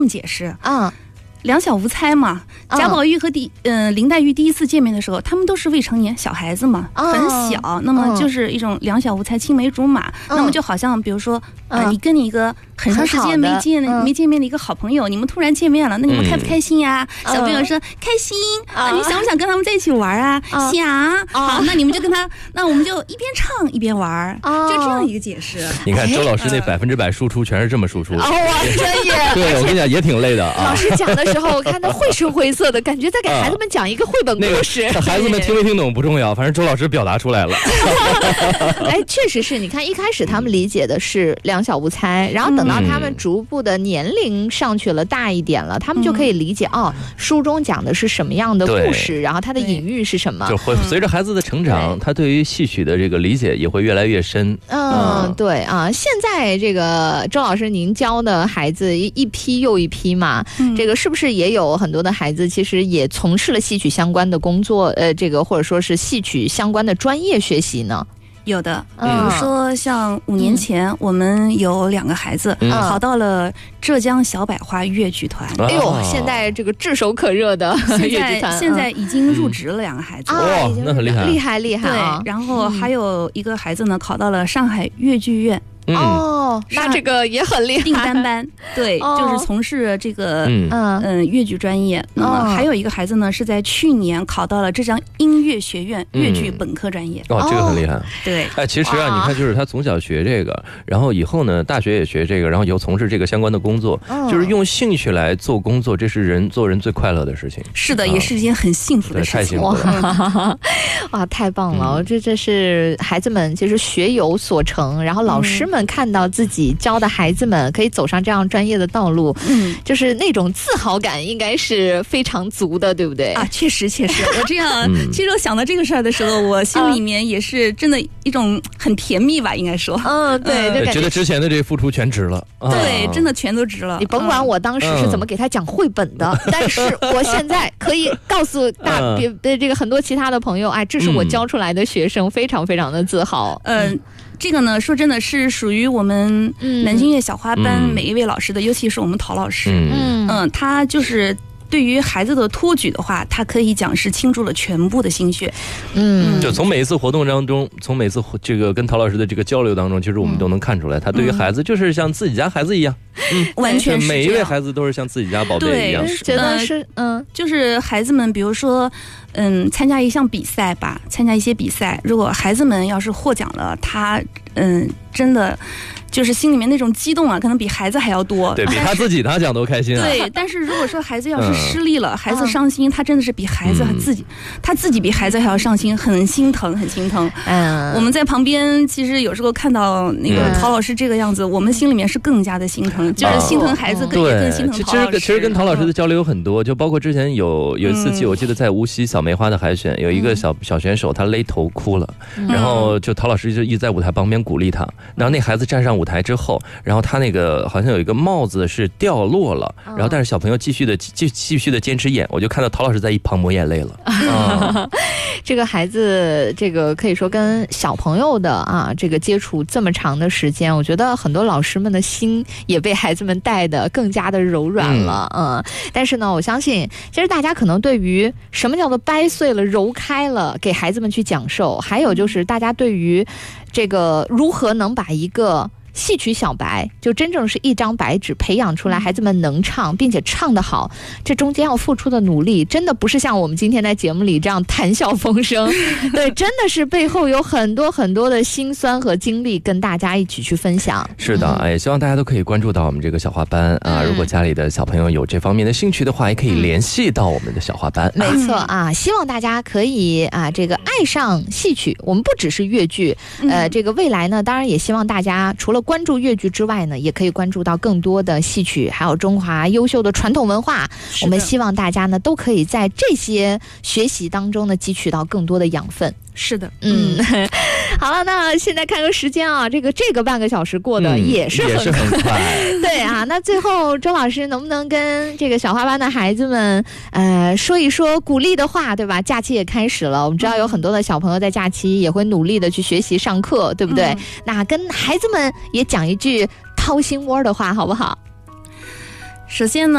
解释啊。 两小无猜嘛，贾宝玉和林黛玉第一次见面的时候，他们都是未成年小孩子嘛，很小，那么就是一种两小无猜、青梅竹马，那么就好像比如说你跟你一个很长时间没见面的一个好朋友，你们突然见面了，那你们开不开心呀？小朋友说开心啊，你想不想跟他们在一起玩啊？想。好，那你们就跟他，那我们就一边唱一边玩，就这样一个解释。 你看周老师那100%输出全是这么输出的， 哇，专业。 对，我跟你讲也挺累的啊。 老师讲的时候，我看他绘声绘色的，感觉在给孩子们讲一个绘本故事。 孩子们听没听懂不重要，反正周老师表达出来了。 哎，确实是，你看一开始他们理解的是两小无猜，然后等到他们逐步的年龄上去了，大一点了，他们就可以理解书中讲的是什么样的故事，然后它的隐喻是什么。 就会随着孩子的成长，他对于戏曲的这个理解也会越来越深。 对啊，现在这个周老师您教的孩子一批又一批嘛，这个是不是也有很多的孩子其实也从事了戏曲相关的工作，这个或者说是戏曲相关的专业学习呢？ 有的，比如说像5年前，我们有2个孩子考到了浙江小百花越剧团。 哎呦，现在这个炙手可热的越剧团， 现在已经入职了2个孩子。 哇，那很厉害， 厉害啊！ 对，然后还有一个孩子呢，考到了上海越剧院。 那这个也很厉害， 定单班，对，就是从事这个越剧专业。那么还有一个孩子呢，是在去年考到了浙江音乐学院越剧本科专业。 这个很厉害。 对， 哎，其实啊，你看，就是他从小学这个，然后以后呢，大学也学这个，然后以后从事这个相关的工作，就是用兴趣来做工作，这是做人最快乐的事情。 是的，也是一件很幸福的事情。 太幸福了！ 哇，太棒了！这是孩子们其实学有所成，然后老师们看到自己教的孩子们可以走上这样专业的道路，就是那种自豪感应该是非常足的，对不对？ 啊，确实，我这样，其实我想到这个事儿的时候，我心里面也是真的一种很甜蜜吧，应该说。 对，就觉得之前的这个付出全值了。 对，真的全都值了。 你甭管我当时是怎么给他讲绘本的，但是我现在可以告诉这个很多其他的朋友，哎，这是我教出来的学生，非常非常的自豪。 这个呢，说真的是属于我们南京乐小花班每一位老师的，尤其是我们陶老师。他就是对于孩子的托举的话，他可以讲是倾注了全部的心血。 就从每一次活动当中，从每次这个跟陶老师的这个交流当中，其实我们都能看出来，他对于孩子就是像自己家孩子一样。 完全是每一位孩子都是像自己家宝贝一样。 觉得是就是孩子们，比如说参加一项比赛吧，参加一些比赛，如果孩子们要是获奖了，他真的就是心里面那种激动啊，可能比孩子还要多。 对，比他自己拿奖都开心啊。 对，但是如果说孩子要是失利了，孩子伤心，他真的是比孩子他自己比孩子还要伤心，很心疼，很心疼。我们在旁边，其实有时候看到那个陶老师这个样子，我们心里面是更加的心疼，就是心疼孩子，也更心疼陶老师。 其实跟陶老师的交流有很多，就包括之前有一次我记得在无锡小梅花的海选，有一个小选手他勒头哭了，然后就陶老师就一直在舞台旁边鼓励他，然后那孩子站上舞台之后，然后他那个好像有一个帽子是掉落了，然后但是小朋友继续的坚持演，我就看到陶老师在一旁抹眼泪了。 这个孩子，这个可以说跟小朋友的这个接触这么长的时间，我觉得很多老师们的心也被孩子们带得更加的柔软了。但是呢，我相信其实大家可能对于什么叫做掰碎了揉开了给孩子们去讲授，还有就是大家对于这个如何能把一个戏曲小白就真正是一张白纸培养出来孩子们能唱并且唱得好，这中间要付出的努力真的不是像我们今天在节目里这样谈笑风生。对，真的是背后有很多很多的辛酸和经历跟大家一起去分享。 是的，也希望大家都可以关注到我们这个小花班啊。如果家里的小朋友有这方面的兴趣的话，也可以联系到我们的小花班。 没错啊，希望大家可以这个爱上戏曲。我们不只是越剧，这个未来呢，当然也希望大家除了关注越剧之外呢，也可以关注到更多的戏曲，还有中华优秀的传统文化。我们希望大家呢都可以在这些学习当中呢汲取到更多的养分。 是的， 好了，那现在看个时间啊，这个半个小时过得也是很快。对啊，那最后周老师能不能跟这个小花班的孩子们说一说鼓励的话，对吧？假期也开始了，我们知道有很多的小朋友在假期也会努力的去学习上课，对不对？那跟孩子们也讲一句掏心窝的话好不好？ 首先呢